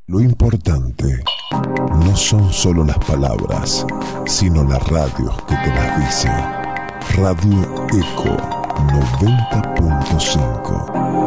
Lo importante no son solo las palabras, sino la radio que te las dice. Radio Eco 90.5.